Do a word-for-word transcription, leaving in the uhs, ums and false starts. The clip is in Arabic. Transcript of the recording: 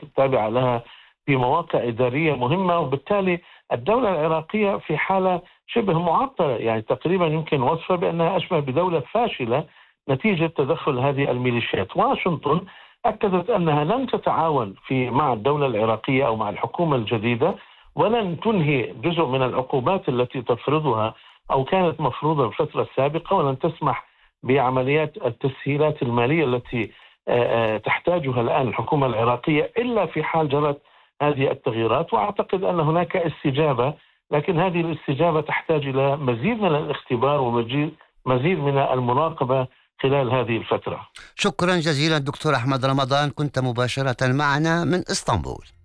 التابعة لها في مواقع إدارية مهمة، وبالتالي الدولة العراقية في حالة شبه معطلة، يعني تقريبا يمكن وصفها بأنها أشبه بدولة فاشلة نتيجة تدخل هذه الميليشيات. واشنطن أكدت أنها لن تتعاون في مع الدولة العراقية أو مع الحكومة الجديدة، ولن تنهي جزء من العقوبات التي تفرضها أو كانت مفروضة في الفترة السابقة، ولن تسمح بعمليات التسهيلات المالية التي تحتاجها الآن الحكومة العراقية إلا في حال جرت هذه التغييرات. وأعتقد أن هناك استجابة، لكن هذه الاستجابة تحتاج إلى مزيد من الاختبار ومزيد من المراقبة خلال هذه الفترة. شكرا جزيلا دكتور أحمد رمضان، كنت مباشرة معنا من إسطنبول.